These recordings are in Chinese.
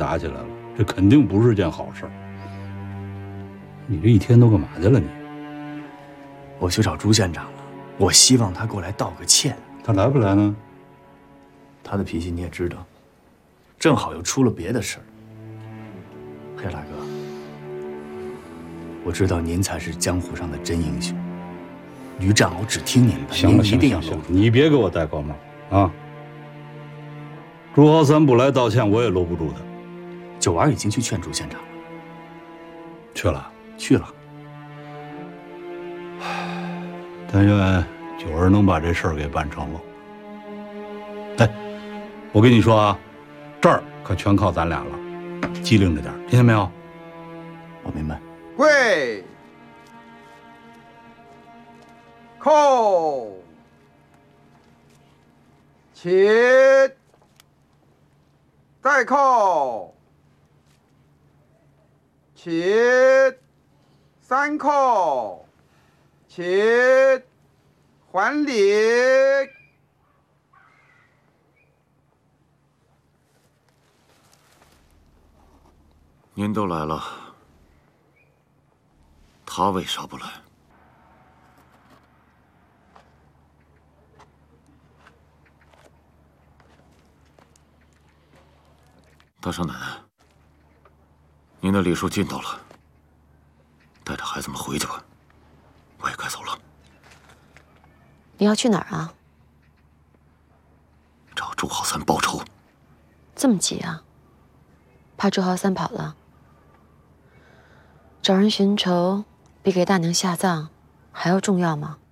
打起来了，这肯定不是件好事。你这一天都干嘛去了你？ 我去找朱县长了，我希望他过来道个歉。 他来不来呢？ 他的脾气你也知道，正好又出了别的事儿。黑大哥，我知道您才是江湖上的真英雄，吕长我只听您的， 行了， 您一定要行了，你别给我戴高帽啊！朱浩三不来道歉，我也搂不住他。 九儿已经去劝朱县长了。 去了， 去了。 但愿九儿能把这事儿给办成了。哎，我跟你说啊，这儿可全靠咱俩了，机灵着点，听见没有？ 我明白。 跪，叩，起，再叩，起，三叩，起，还礼。 您都来了，他为啥不来？大少奶奶，您的礼数尽到了，带着孩子们回去吧，我也该走了。 你要去哪儿啊？ 找朱浩三报仇。 这么急啊？怕朱浩三跑了？找人寻仇比给大娘下葬还要重要吗？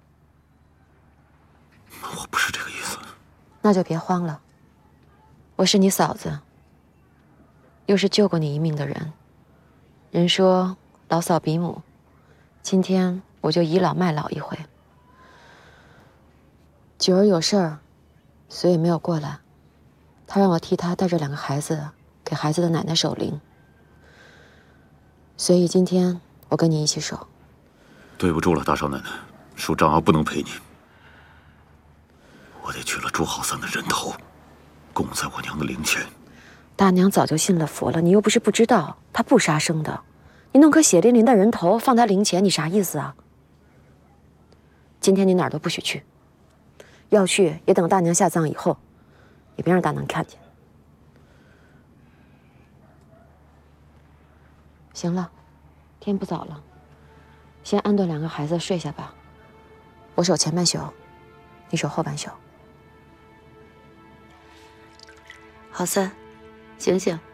我不是这个意思。 那就别慌了，我是你嫂子，又是救过你一命的人。人说老嫂比母，今天我就倚老卖老一回。九儿有事儿，所以没有过来。她让我替她带着2个孩子给孩子的奶奶守灵，所以今天我跟你一起守。 对不住了，大少奶奶，恕长儿不能陪你。我得取了朱浩三的人头，供在我娘的灵前。 大娘早就信了佛了，你又不是不知道，她不杀生的。你弄颗血淋淋的人头放她灵前，你啥意思啊？今天你哪儿都不许去，要去也等大娘下葬以后，也别让大娘看见。行了，天不早了，先安顿2个孩子睡下吧。我守前半宿，你守后半宿。浩三，醒醒！